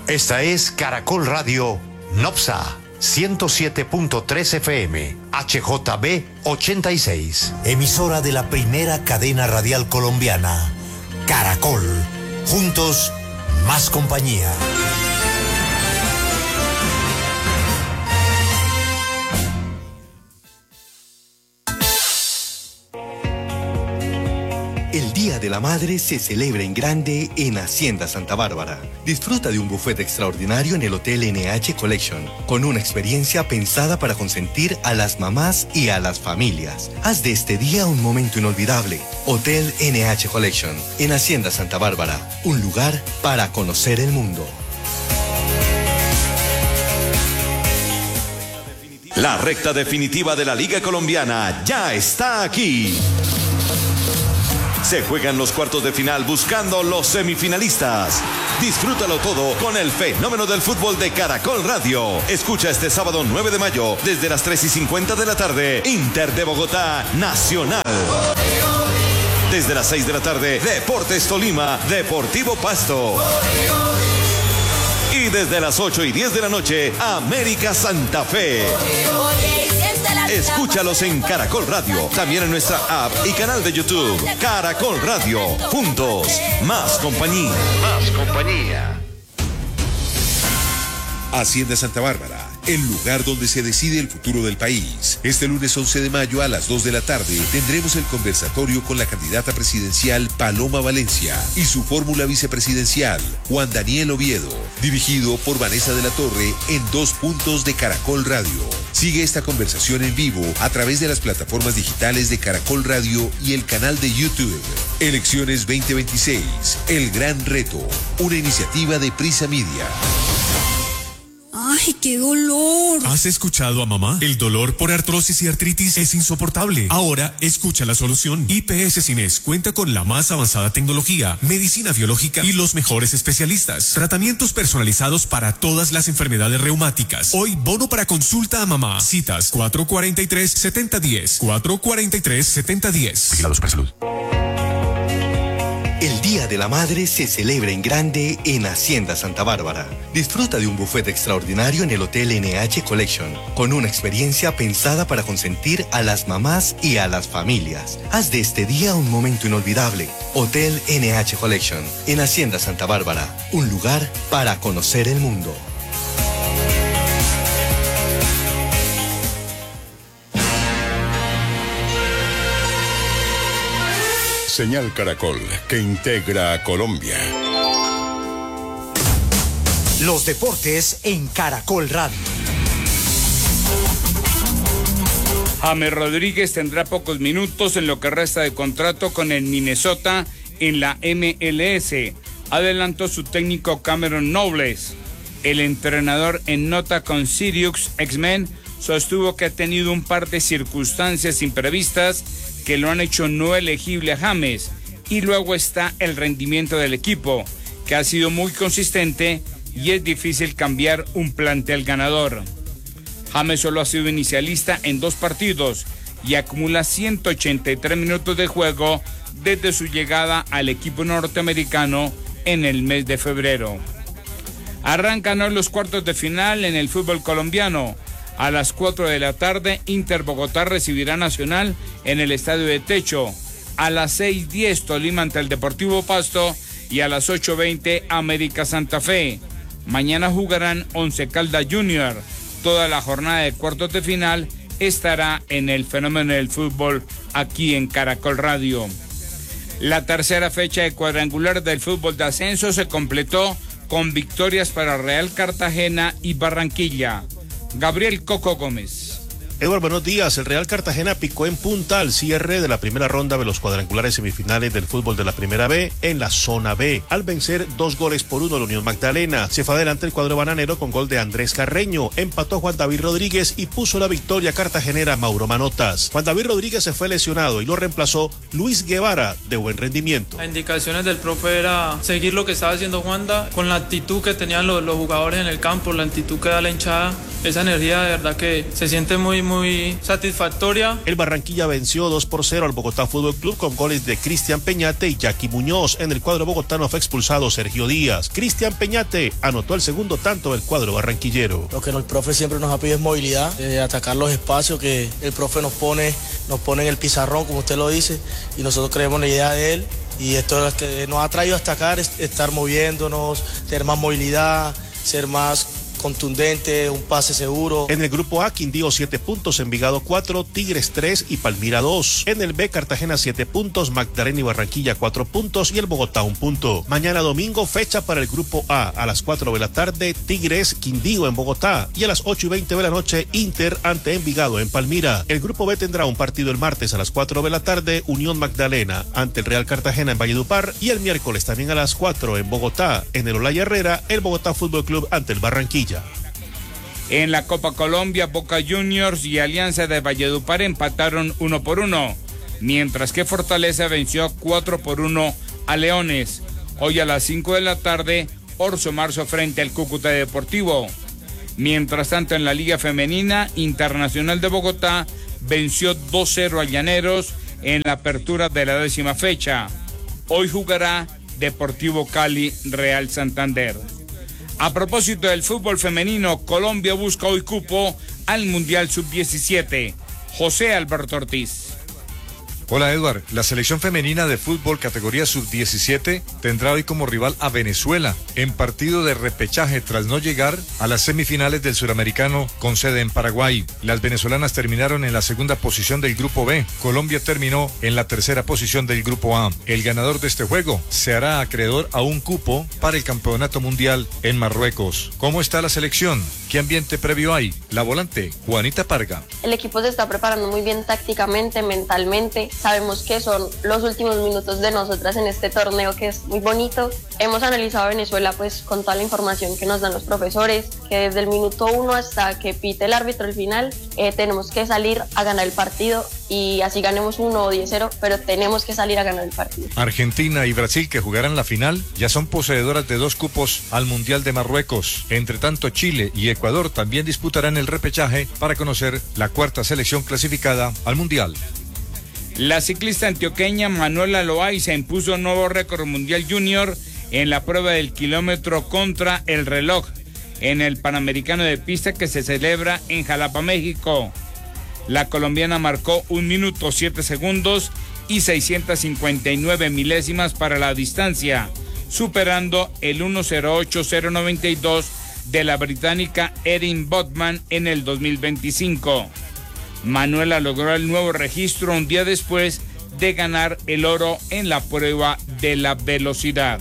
Esta es Caracol Radio Nopsa 107.3 FM, HJB 86. Emisora de la primera cadena radial colombiana, Caracol. Juntos, más compañía. El Día de la Madre se celebra en grande en Hacienda Santa Bárbara. Disfruta de un buffet extraordinario en el Hotel NH Collection, con una experiencia pensada para consentir a las mamás y a las familias. Haz de este día un momento inolvidable. Hotel NH Collection, en Hacienda Santa Bárbara, un lugar para conocer el mundo. La recta definitiva de la Liga Colombiana ya está aquí. Se juegan los cuartos de final buscando los semifinalistas. Disfrútalo todo con el fenómeno del fútbol de Caracol Radio. Escucha este sábado 9 de mayo desde las 3:50 de la tarde. Inter de Bogotá, Nacional. Desde las 6 de la tarde, Deportes Tolima, Deportivo Pasto. Y desde las 8:10 de la noche, América Santa Fe. Escúchalos en Caracol Radio, también en nuestra app y canal de YouTube. Caracol Radio, juntos, más compañía. Más compañía. Hacienda Santa Bárbara, el lugar donde se decide el futuro del país. Este lunes 11 de mayo a las 2 de la tarde tendremos el conversatorio con la candidata presidencial Paloma Valencia y su fórmula vicepresidencial Juan Daniel Oviedo, dirigido por Vanessa de la Torre en 2 puntos de Caracol Radio. Sigue esta conversación en vivo a través de las plataformas digitales de Caracol Radio y el canal de YouTube. Elecciones 2026, el gran reto, una iniciativa de Prisa Media. ¡Ay, qué dolor! ¿Has escuchado a mamá? El dolor por artrosis y artritis es insoportable. Ahora, escucha la solución. IPS Cines cuenta con la más avanzada tecnología, medicina biológica y los mejores especialistas. Tratamientos personalizados para todas las enfermedades reumáticas. Hoy, bono para consulta a mamá. Citas 443-7010. 443-7010. Vigilado Supersalud. El Día de la Madre se celebra en grande en Hacienda Santa Bárbara. Disfruta de un buffet extraordinario en el Hotel NH Collection, con una experiencia pensada para consentir a las mamás y a las familias. Haz de este día un momento inolvidable. Hotel NH Collection, en Hacienda Santa Bárbara, un lugar para conocer el mundo. Señal Caracol, que integra a Colombia. Los deportes en Caracol Radio. James Rodríguez tendrá pocos minutos en lo que resta de contrato con el Minnesota en la MLS. Adelantó su técnico Cameron Nobles. El entrenador en nota con Sirius X-Men sostuvo que ha tenido un par de circunstancias imprevistas que lo han hecho no elegible a James, y luego está el rendimiento del equipo, que ha sido muy consistente y es difícil cambiar un plantel ganador. James solo ha sido inicialista en 2 partidos y acumula 183 minutos de juego desde su llegada al equipo norteamericano en el mes de febrero. Arrancan hoy los cuartos de final en el fútbol colombiano. A las 4 de la tarde, Inter Bogotá recibirá Nacional en el Estadio de Techo. A las 6:10, Tolima ante el Deportivo Pasto. Y a las 8:20, América Santa Fe. Mañana jugarán Once Caldas Junior. Toda la jornada de cuartos de final estará en el fenómeno del fútbol aquí en Caracol Radio. La tercera fecha de cuadrangular del fútbol de ascenso se completó con victorias para Real Cartagena y Barranquilla. Gabriel Coco Gómez. Eduardo, buenos días. El Real Cartagena picó en punta al cierre de la primera ronda de los cuadrangulares semifinales del fútbol de la Primera B en la Zona B, al vencer 2-1 a la Unión Magdalena. Se fue adelante el cuadro bananero con gol de Andrés Carreño, empató Juan David Rodríguez y puso la victoria cartagenera Mauro Manotas. Juan David Rodríguez se fue lesionado y lo reemplazó Luis Guevara, de buen rendimiento. Las indicaciones del profe era seguir lo que estaba haciendo Juanda, con la actitud que tenían los jugadores en el campo, la actitud que da la hinchada. esa energía de verdad que se siente muy satisfactoria. El Barranquilla venció 2-0 al Bogotá Fútbol Club con goles de Cristian Peñate y Jackie Muñoz. En el cuadro bogotano fue expulsado Sergio Díaz. Cristian Peñate anotó el segundo tanto del cuadro barranquillero. Lo que el profe siempre nos ha pedido es movilidad, atacar los espacios que el profe nos pone en el pizarrón, como usted lo dice, y nosotros creemos en la idea de él. Y esto es lo que nos ha traído hasta acá, es estar moviéndonos, tener más movilidad, ser más contundente, un pase seguro. En el grupo A, Quindío 7 puntos, Envigado 4, Tigres 3 y Palmira 2. En el B, Cartagena 7 puntos, Magdalena y Barranquilla 4 puntos y el Bogotá 1 punto. Mañana domingo, fecha para el grupo A las 4 de la tarde, Tigres, Quindío en Bogotá y a las 8:20 de la noche, Inter ante Envigado en Palmira. El grupo B tendrá un partido el martes a las 4 de la tarde, Unión Magdalena ante el Real Cartagena en Valledupar y el miércoles también a las 4 en Bogotá, en el Olaya Herrera, el Bogotá Fútbol Club ante el Barranquilla. En la Copa Colombia, Boca Juniors y Alianza de Valledupar empataron 1-1, mientras que Fortaleza venció 4-1 a Leones. Hoy a las 5 de la tarde, Orso Marzo frente al Cúcuta Deportivo. Mientras tanto, en la Liga Femenina, Internacional de Bogotá venció 2-0 a Llaneros en la apertura de la 10ª fecha. Hoy jugará Deportivo Cali Real Santander. A propósito del fútbol femenino, Colombia busca hoy cupo al Mundial Sub-17. José Alberto Ortiz. Hola Edward, la selección femenina de fútbol categoría sub-17 tendrá hoy como rival a Venezuela en partido de repechaje tras no llegar a las semifinales del Suramericano con sede en Paraguay. Las venezolanas terminaron en la segunda posición del grupo B. Colombia terminó en la tercera posición del grupo A. El ganador de este juego se hará acreedor a un cupo para el campeonato mundial en Marruecos. ¿Cómo está la selección? ¿Qué ambiente previo hay? La volante, Juanita Parga. El equipo se está preparando muy bien tácticamente, mentalmente. Sabemos que son los últimos minutos de nosotras en este torneo que es muy bonito. Hemos analizado a Venezuela pues con toda la información que nos dan los profesores, que desde el minuto 1 hasta que pite el árbitro el final, tenemos que salir a ganar el partido y así ganemos 1 o 10-0, pero tenemos que salir a ganar el partido. Argentina y Brasil, que jugarán la final, ya son poseedoras de 2 cupos al Mundial de Marruecos. Entre tanto, Chile y Ecuador también disputarán el repechaje para conocer la 4ª selección clasificada al Mundial. La ciclista antioqueña Manuela Loaiza impuso un nuevo récord mundial junior en la prueba del kilómetro contra el reloj en el Panamericano de Pista que se celebra en Jalapa, México. La colombiana marcó 1 minuto 7 segundos y 659 milésimas para la distancia, superando el 1:08.092 de la británica Erin Botman en el 2025. Manuela logró el nuevo registro un día después de ganar el oro en la prueba de la velocidad.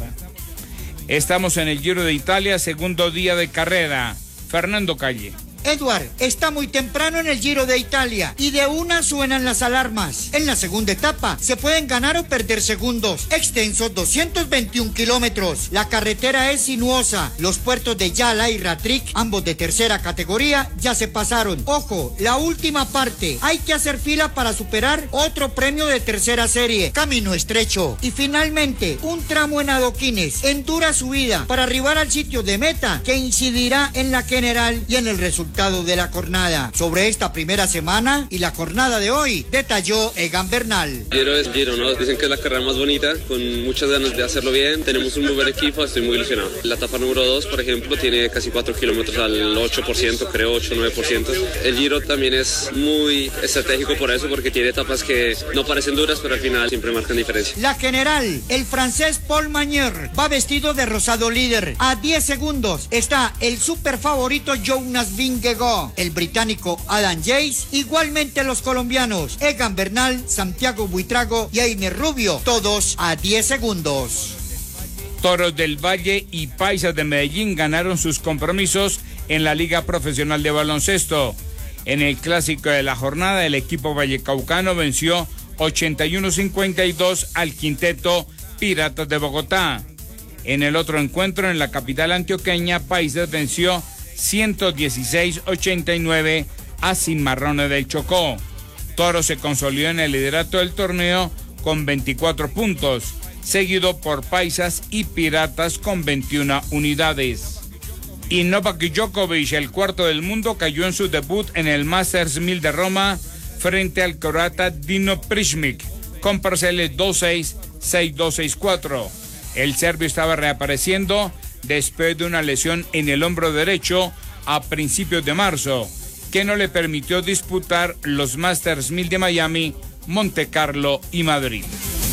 Estamos en el Giro de Italia, segundo día de carrera. Fernando Calle. Edward, está muy temprano en el Giro de Italia y de una suenan las alarmas. En la segunda etapa se pueden ganar o perder segundos. Extenso 221 kilómetros. La carretera es sinuosa. Los puertos de Yala y Ratric, ambos de tercera categoría, ya se pasaron. Ojo, la última parte. Hay que hacer fila para superar otro premio de tercera serie. Camino estrecho. Y finalmente, un tramo en adoquines, en dura subida, para arribar al sitio de meta, que incidirá en la general y en el resultado de la jornada. Sobre esta primera semana y la jornada de hoy, detalló Egan Bernal. Giro es Giro, ¿no? Dicen que es la carrera más bonita, con muchas ganas de hacerlo bien. Tenemos un muy buen equipo, estoy muy ilusionado. La etapa número 2, por ejemplo, tiene casi 4 kilómetros al 8%, creo 8-9%. El Giro también es muy estratégico por eso, porque tiene etapas que no parecen duras, pero al final siempre marcan diferencia. La general, el francés Paul Magnier, va vestido de rosado líder. A 10 segundos está el super favorito Jonas Vingegaard. El británico Adam Yates, igualmente los colombianos Egan Bernal, Santiago Buitrago y Einer Rubio, todos a 10 segundos. Toros del Valle y Paisas de Medellín ganaron sus compromisos en la Liga Profesional de Baloncesto. En el clásico de la jornada, el equipo vallecaucano venció 81-52 al quinteto Piratas de Bogotá. En el otro encuentro, en la capital antioqueña, Paisas venció 116-89 a Cimarrones del Chocó. Toro se consolidó en el liderato del torneo con 24 puntos, seguido por Paisas y Piratas con 21 unidades. Y Novak Djokovic, el cuarto del mundo, cayó en su debut en el Masters 1000 de Roma frente al croata Dino Prishmic con parciales 2-6, 6-2, 6-4. El serbio estaba reapareciendo después de una lesión en el hombro derecho a principios de marzo, que no le permitió disputar los Masters 1000 de Miami, Monte Carlo y Madrid.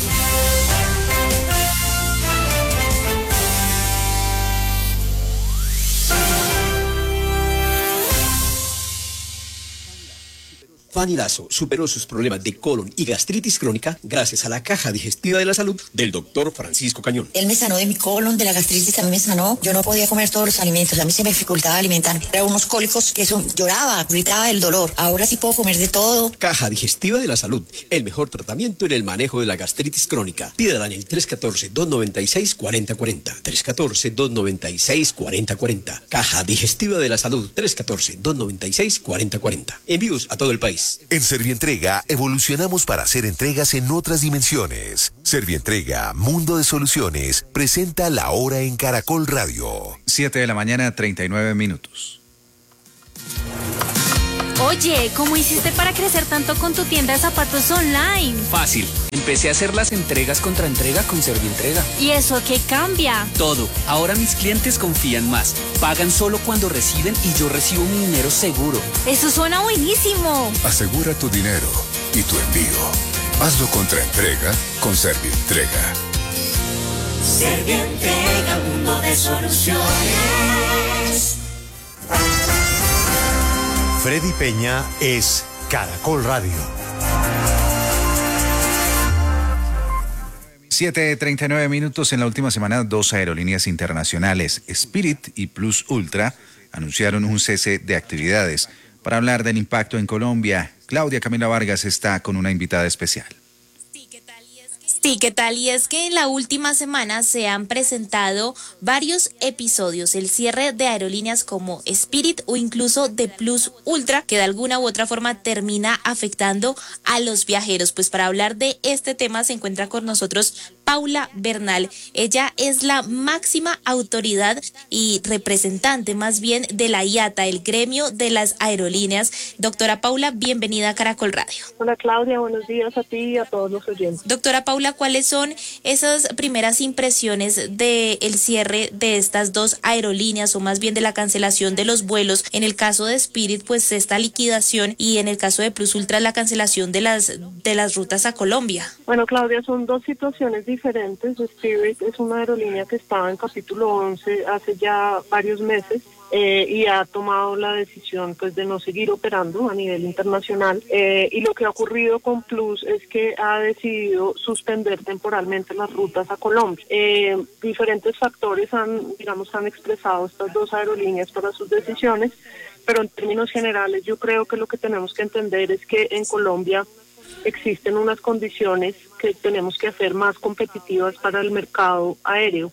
Fanny Lazo superó sus problemas de colon y gastritis crónica gracias a la caja digestiva de la salud del doctor Francisco Cañón. Él me sanó de mi colon, de la gastritis también me sanó. Yo no podía comer todos los alimentos, a mí se me dificultaba alimentarme. Era unos cólicos que lloraba, gritaba del dolor. Ahora sí puedo comer de todo. Caja digestiva de la salud, el mejor tratamiento en el manejo de la gastritis crónica. Pídala en el 314-296-4040. 314-296-4040. Caja digestiva de la salud, 314-296-4040. Envíos a todo el país. En Servientrega evolucionamos para hacer entregas en otras dimensiones. Servientrega, Mundo de Soluciones, presenta La Hora en Caracol Radio. 7 de la mañana, 39 minutos. Oye, ¿cómo hiciste para crecer tanto con tu tienda de zapatos online? Fácil. Empecé a hacer las entregas contra entrega con Servientrega. ¿Y eso qué cambia? Todo. Ahora mis clientes confían más. Pagan solo cuando reciben y yo recibo mi dinero seguro. Eso suena buenísimo. Asegura tu dinero y tu envío. Hazlo contra entrega con Servientrega. Servientrega, mundo de soluciones. Freddy Peña es Caracol Radio. 7:39 minutos. En la última semana, 2 aerolíneas internacionales, Spirit y Plus Ultra, anunciaron un cese de actividades. Para hablar del impacto en Colombia, Claudia Camila Vargas está con una invitada especial. Sí, ¿qué tal? Y es que en la última semana se han presentado varios episodios, el cierre de aerolíneas como Spirit o incluso de Plus Ultra, que de alguna u otra forma termina afectando a los viajeros. Pues para hablar de este tema se encuentra con nosotros Paula Bernal. Ella es la máxima autoridad y representante más bien de la IATA, el gremio de las aerolíneas. Doctora Paula, bienvenida a Caracol Radio. Hola Claudia, buenos días a ti y a todos los oyentes. Doctora Paula, ¿cuáles son esas primeras impresiones del cierre de estas dos aerolíneas o más bien de la cancelación de los vuelos? En el caso de Spirit, pues esta liquidación, y en el caso de Plus Ultra, la cancelación de las rutas a Colombia. Bueno, Claudia, son dos situaciones diferentes. Spirit es una aerolínea que estaba en capítulo 11 hace ya varios meses. Y ha tomado la decisión pues de no seguir operando a nivel internacional, y lo que ha ocurrido con Plus es que ha decidido suspender temporalmente las rutas a Colombia. Diferentes factores han expresado estas dos aerolíneas para sus decisiones, pero en términos generales yo creo que lo que tenemos que entender es que en Colombia existen unas condiciones que tenemos que hacer más competitivas para el mercado aéreo.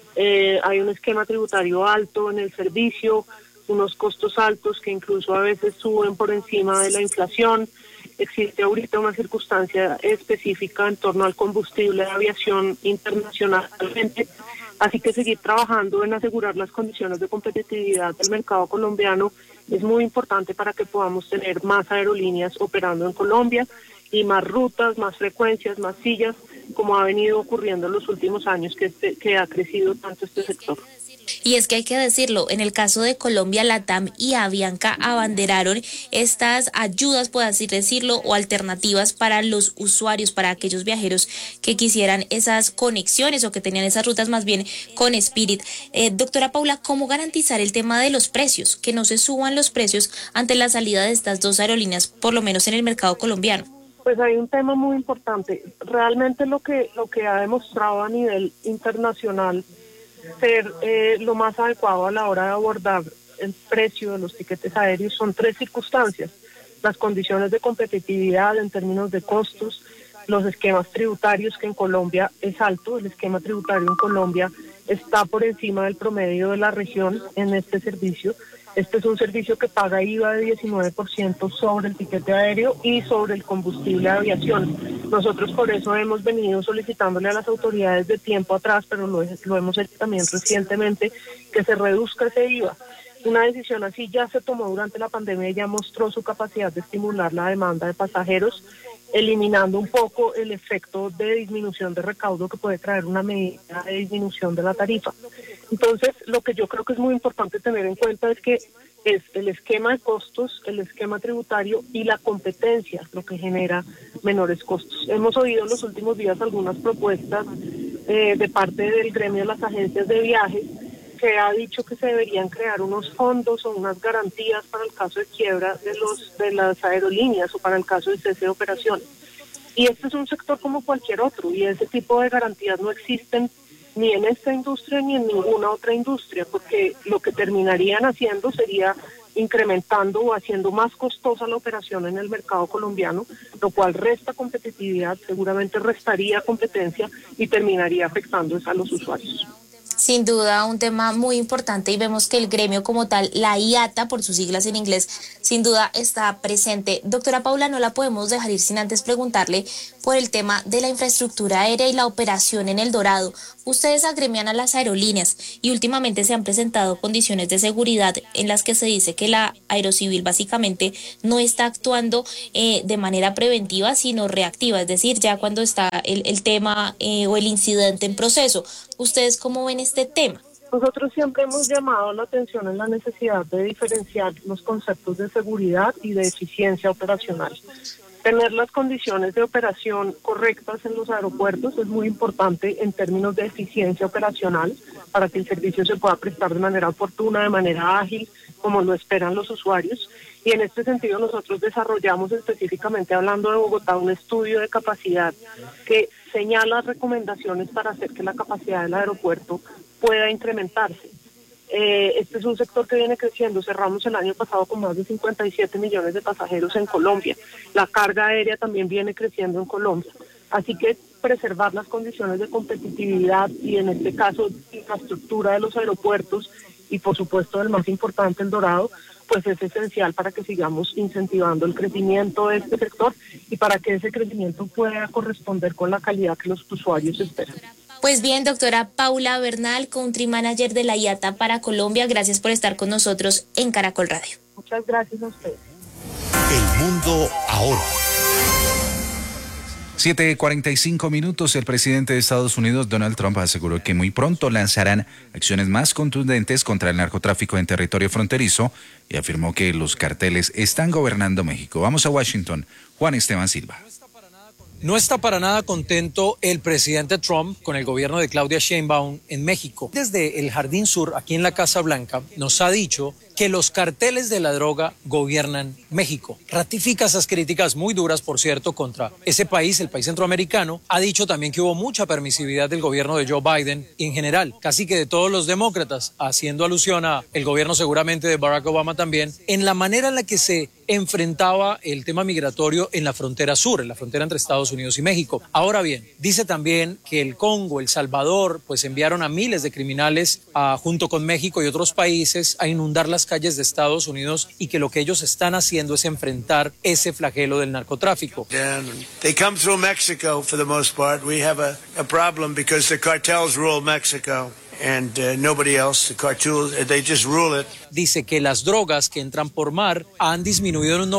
Hay un esquema tributario alto en el servicio, unos costos altos que incluso a veces suben por encima de la inflación. Existe ahorita una circunstancia específica en torno al combustible de aviación internacionalmente, así que seguir trabajando en asegurar las condiciones de competitividad del mercado colombiano es muy importante para que podamos tener más aerolíneas operando en Colombia y más rutas, más frecuencias, más sillas, como ha venido ocurriendo en los últimos años que ha crecido tanto este sector. Y es que hay que decirlo, en el caso de Colombia, LATAM y Avianca abanderaron estas ayudas, por así decirlo, o alternativas para los usuarios, para aquellos viajeros que quisieran esas conexiones o que tenían esas rutas más bien con Spirit. Doctora Paula, ¿cómo garantizar el tema de los precios? Que no se suban los precios ante la salida de estas dos aerolíneas, por lo menos en el mercado colombiano. Pues hay un tema muy importante. Realmente lo que ha demostrado a nivel internacional ser lo más adecuado a la hora de abordar el precio de los tiquetes aéreos son tres circunstancias: las condiciones de competitividad en términos de costos, los esquemas tributarios, que en Colombia es alto, el esquema tributario en Colombia está por encima del promedio de la región en este servicio, Este es un servicio que paga IVA de 19% sobre el tiquete aéreo y sobre el combustible de aviación. Nosotros por eso hemos venido solicitándole a las autoridades de tiempo atrás, pero lo hemos hecho también recientemente, que se reduzca ese IVA. Una decisión así ya se tomó durante la pandemia y ya mostró su capacidad de estimular la demanda de pasajeros, eliminando un poco el efecto de disminución de recaudo que puede traer una medida de disminución de la tarifa. Entonces, lo que yo creo que es muy importante tener en cuenta es que es el esquema de costos, el esquema tributario y la competencia lo que genera menores costos. Hemos oído en los últimos días algunas propuestas de parte del gremio de las agencias de viajes que ha dicho que se deberían crear unos fondos o unas garantías para el caso de quiebra de las aerolíneas o para el caso de cese de operaciones. Y este es un sector como cualquier otro y ese tipo de garantías no existen ni en esta industria ni en ninguna otra industria, porque lo que terminarían haciendo sería incrementando o haciendo más costosa la operación en el mercado colombiano, lo cual resta competitividad, seguramente restaría competencia y terminaría afectando a los usuarios. Sin duda, un tema muy importante y vemos que el gremio como tal, la IATA, por sus siglas en inglés, sin duda está presente. Doctora Paula, no la podemos dejar ir sin antes preguntarle por el tema de la infraestructura aérea y la operación en El Dorado. Ustedes agremian a las aerolíneas y últimamente se han presentado condiciones de seguridad en las que se dice que la Aerocivil básicamente no está actuando de manera preventiva, sino reactiva, es decir, ya cuando está el tema o el incidente en proceso. ¿Ustedes cómo ven este tema? Nosotros siempre hemos llamado la atención en la necesidad de diferenciar los conceptos de seguridad y de eficiencia operacional. Tener las condiciones de operación correctas en los aeropuertos es muy importante en términos de eficiencia operacional para que el servicio se pueda prestar de manera oportuna, de manera ágil, como lo esperan los usuarios. Y en este sentido nosotros desarrollamos específicamente, hablando de Bogotá, un estudio de capacidad que señala recomendaciones para hacer que la capacidad del aeropuerto pueda incrementarse. Este es un sector que viene creciendo. Cerramos el año pasado con más de 57 millones de pasajeros en Colombia. La carga aérea también viene creciendo en Colombia. Así que preservar las condiciones de competitividad y en este caso infraestructura de los aeropuertos y por supuesto el más importante, El Dorado, pues es esencial para que sigamos incentivando el crecimiento de este sector y para que ese crecimiento pueda corresponder con la calidad que los usuarios esperan. Pues bien, doctora Paula Bernal, Country Manager de la IATA para Colombia, gracias por estar con nosotros en Caracol Radio. Muchas gracias a ustedes. El mundo ahora. 7:45 minutos. El presidente de Estados Unidos, Donald Trump, aseguró que muy pronto lanzarán acciones más contundentes contra el narcotráfico en territorio fronterizo y afirmó que los carteles están gobernando México. Vamos a Washington. Juan Esteban Silva. No está para nada contento el presidente Trump con el gobierno de Claudia Sheinbaum en México. Desde el Jardín Sur, aquí en la Casa Blanca, nos ha dicho que los carteles de la droga gobiernan México. Ratifica esas críticas muy duras, por cierto, contra ese país, el país centroamericano. Ha dicho también que hubo mucha permisividad del gobierno de Joe Biden y en general, casi que de todos los demócratas, haciendo alusión a el gobierno seguramente de Barack Obama también, en la manera en la que se enfrentaba el tema migratorio en la frontera sur, en la frontera entre Estados Unidos y México. Ahora bien, dice también que el Congo, El Salvador, pues enviaron a miles de criminales junto con México y otros países a inundar las calles de Estados Unidos y que lo que ellos están haciendo es enfrentar ese flagelo del narcotráfico. They come through Mexico for the most part. We have a problem because the cartels rule Mexico. And nobody else, the cartels, they just rule it. Dice que las drogas que entran por mar han disminuido en un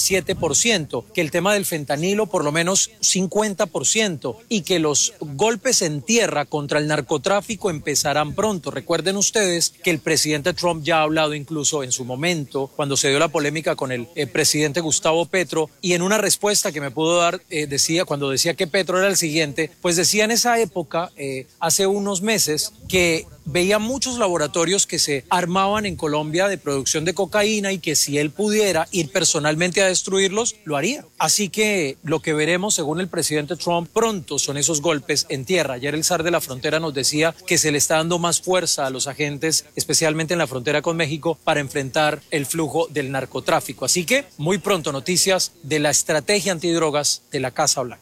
97%, que el tema del fentanilo por lo menos 50% y que los golpes en tierra contra el narcotráfico empezarán pronto. Recuerden ustedes que el presidente Trump ya ha hablado incluso en su momento, cuando se dio la polémica con el presidente Gustavo Petro, y en una respuesta que me pudo dar, cuando decía que Petro era el siguiente, pues decía en esa época, hace unos meses, que veía muchos laboratorios que se armaban en Colombia de producción de cocaína y que si él pudiera ir personalmente a destruirlos, lo haría. Así que lo que veremos, según el presidente Trump, pronto son esos golpes en tierra. Ayer el zar de la frontera nos decía que se le está dando más fuerza a los agentes, especialmente en la frontera con México, para enfrentar el flujo del narcotráfico. Así que muy pronto noticias de la estrategia antidrogas de la Casa Blanca.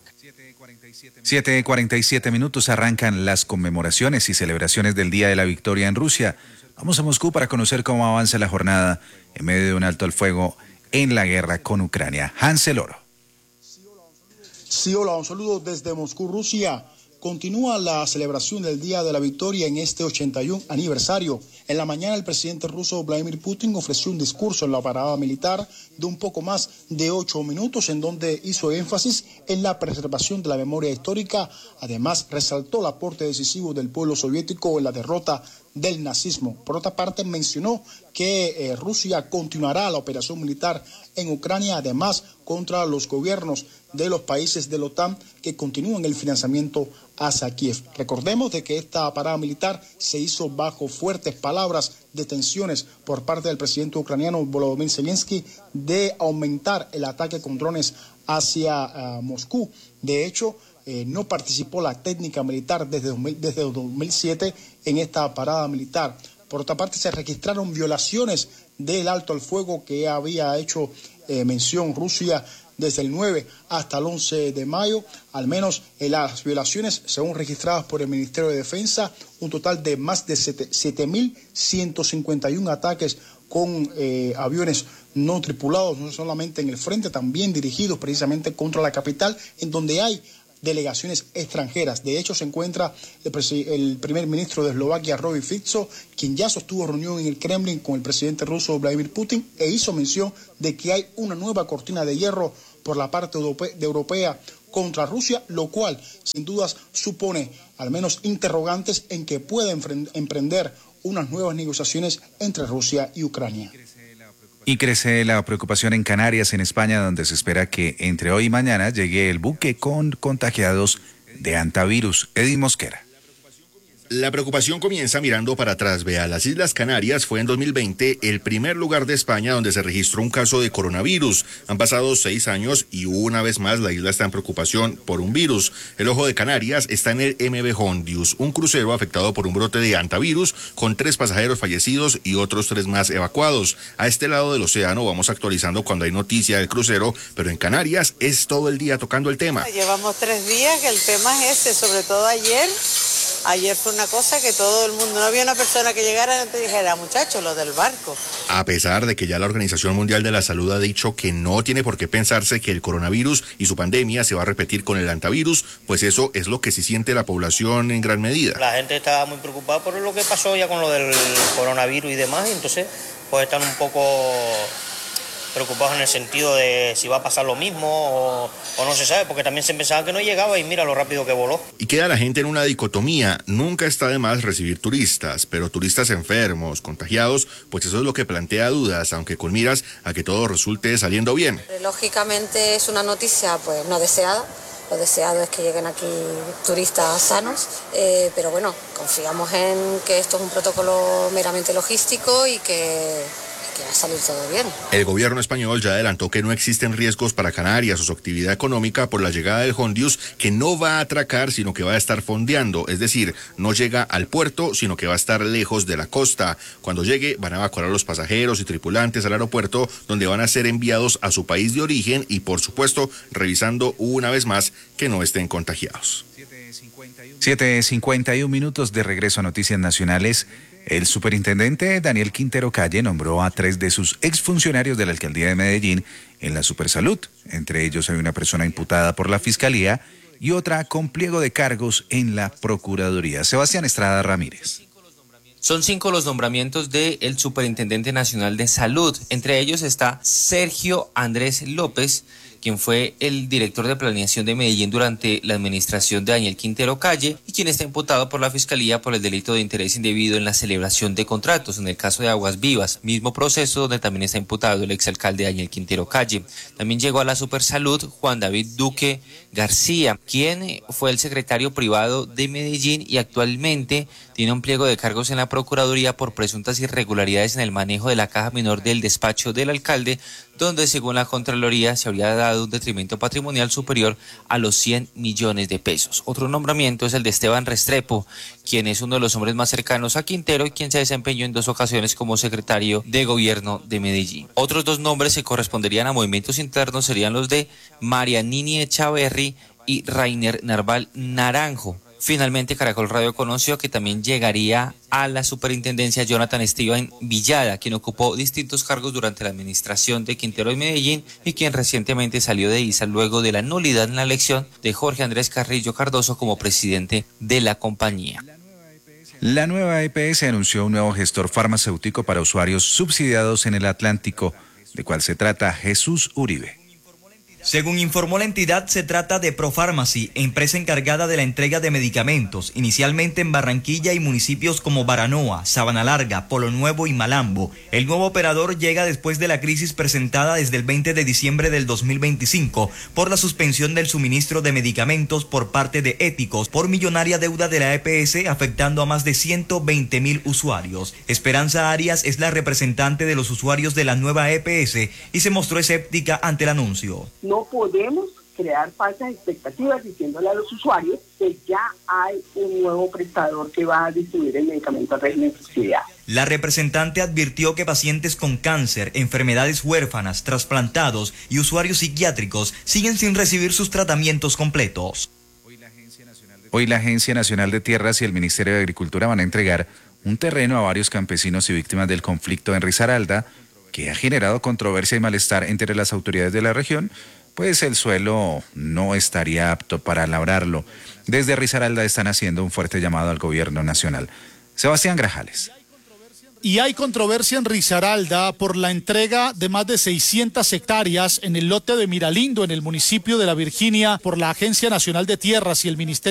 7:47 minutos. Arrancan las conmemoraciones y celebraciones del Día de la Victoria en Rusia. Vamos a Moscú para conocer cómo avanza la jornada en medio de un alto al fuego en la guerra con Ucrania. Hansel Oro. Sí, hola, un saludo desde Moscú, Rusia. Continúa la celebración del Día de la Victoria en este 81 aniversario. En la mañana el presidente ruso Vladimir Putin ofreció un discurso en la parada militar de un poco más de 8 minutos en donde hizo énfasis en la preservación de la memoria histórica. Además, resaltó el aporte decisivo del pueblo soviético en la derrota del nazismo. Por otra parte, mencionó que Rusia continuará la operación militar en Ucrania, además contra los gobiernos de los países de la OTAN que continúan el financiamiento hacia Kiev. Recordemos de que esta parada militar se hizo bajo fuertes palabras de tensiones por parte del presidente ucraniano Volodymyr Zelensky de aumentar el ataque con drones hacia Moscú. De hecho, no participó la técnica militar desde 2007 en esta parada militar. Por otra parte, se registraron violaciones del alto al fuego que había hecho mención Rusia desde el 9 hasta el 11 de mayo. Al menos las violaciones, según registradas por el Ministerio de Defensa, un total de más de 7.151 ataques con aviones no tripulados, no solamente en el frente, también dirigidos precisamente contra la capital, en donde hay delegaciones extranjeras. De hecho, se encuentra el primer ministro de Eslovaquia, Robert Fico, quien ya sostuvo reunión en el Kremlin con el presidente ruso Vladimir Putin e hizo mención de que hay una nueva cortina de hierro por la parte europea contra Rusia, lo cual sin dudas supone al menos interrogantes en que pueda emprender unas nuevas negociaciones entre Rusia y Ucrania. Y crece la preocupación en Canarias, en España, donde se espera que entre hoy y mañana llegue el buque con contagiados de hantavirus. Edith Mosquera. La preocupación comienza mirando para atrás. Vea, las Islas Canarias fue en 2020 el primer lugar de España donde se registró un caso de coronavirus. Han pasado 6 años y una vez más la isla está en preocupación por un virus. El ojo de Canarias está en el MV Hondius, un crucero afectado por un brote de hantavirus con 3 pasajeros fallecidos y otros 3 más evacuados. A este lado del océano vamos actualizando cuando hay noticia del crucero, pero en Canarias es todo el día tocando el tema. Llevamos 3 días que el tema es ese, sobre todo ayer. Ayer fue una cosa que todo el mundo, no había una persona que llegara y te dijera, muchachos, lo del barco. A pesar de que ya la Organización Mundial de la Salud ha dicho que no tiene por qué pensarse que el coronavirus y su pandemia se va a repetir con el hantavirus, pues eso es lo que sí siente la población en gran medida. La gente está muy preocupada por lo que pasó ya con lo del coronavirus y demás, y entonces pues están un poco preocupados en el sentido de si va a pasar lo mismo o no se sabe, porque también se pensaba que no llegaba y mira lo rápido que voló. Y queda la gente en una dicotomía. Nunca está de más recibir turistas, pero turistas enfermos, contagiados, pues eso es lo que plantea dudas, aunque con miras a que todo resulte saliendo bien. Lógicamente es una noticia pues no deseada. Lo deseado es que lleguen aquí turistas sanos, pero bueno, confiamos en que esto es un protocolo meramente logístico y que va a salir todo bien. El gobierno español ya adelantó que no existen riesgos para Canarias o su actividad económica por la llegada del Hondius, que no va a atracar, sino que va a estar fondeando, es decir, no llega al puerto, sino que va a estar lejos de la costa. Cuando llegue, van a evacuar a los pasajeros y tripulantes al aeropuerto, donde van a ser enviados a su país de origen y, por supuesto, revisando una vez más que no estén contagiados. 7:51 minutos de regreso a Noticias Nacionales. El superintendente Daniel Quintero Calle nombró a 3 de sus exfuncionarios de la alcaldía de Medellín en la Supersalud. Entre ellos hay una persona imputada por la Fiscalía y otra con pliego de cargos en la Procuraduría. Sebastián Estrada Ramírez. Son 5 los nombramientos del Superintendente Nacional de Salud. Entre ellos está Sergio Andrés López, quien fue el director de planeación de Medellín durante la administración de Daniel Quintero Calle y quien está imputado por la Fiscalía por el delito de interés indebido en la celebración de contratos en el caso de Aguas Vivas, mismo proceso donde también está imputado el exalcalde Daniel Quintero Calle. También llegó a la Supersalud Juan David Duque García, quien fue el secretario privado de Medellín y actualmente tiene un pliego de cargos en la Procuraduría por presuntas irregularidades en el manejo de la caja menor del despacho del alcalde, donde según la Contraloría se habría dado un detrimento patrimonial superior a los 100 millones de pesos. Otro nombramiento es el de Esteban Restrepo, quien es uno de los hombres más cercanos a Quintero y quien se desempeñó en 2 ocasiones como secretario de gobierno de Medellín. Otros 2 nombres que corresponderían a movimientos internos serían los de María Nini Echaverri y Rainer Narval Naranjo. Finalmente, Caracol Radio conoció que también llegaría a la superintendencia Jonathan Esteban Villada, quien ocupó distintos cargos durante la administración de Quintero en Medellín y quien recientemente salió de ISA luego de la nulidad en la elección de Jorge Andrés Carrillo Cardoso como presidente de la compañía. La nueva EPS anunció un nuevo gestor farmacéutico para usuarios subsidiados en el Atlántico. ¿De cuál se trata? Jesús Uribe. Según informó la entidad, se trata de ProPharmacy, empresa encargada de la entrega de medicamentos, inicialmente en Barranquilla y municipios como Baranoa, Sabana Larga, Polo Nuevo y Malambo. El nuevo operador llega después de la crisis presentada desde el 20 de diciembre del 2025 por la suspensión del suministro de medicamentos por parte de Éticos por millonaria deuda de la EPS afectando a más de 120.000 usuarios. Esperanza Arias es la representante de los usuarios de la nueva EPS y se mostró escéptica ante el anuncio. No podemos crear falsas expectativas diciéndole a los usuarios que ya hay un nuevo prestador que va a distribuir el medicamento al régimen de subsidiado. La representante advirtió que pacientes con cáncer, enfermedades huérfanas, trasplantados y usuarios psiquiátricos siguen sin recibir sus tratamientos completos. Hoy la Agencia Nacional de Tierras y el Ministerio de Agricultura van a entregar un terreno a varios campesinos y víctimas del conflicto en Risaralda, que ha generado controversia y malestar entre las autoridades de la región, pues el suelo no estaría apto para labrarlo. Desde Risaralda están haciendo un fuerte llamado al gobierno nacional. Sebastián Grajales. Y hay controversia en Risaralda por la entrega de más de 600 hectáreas en el lote de Miralindo, en el municipio de La Virginia, por la Agencia Nacional de Tierras y el Ministerio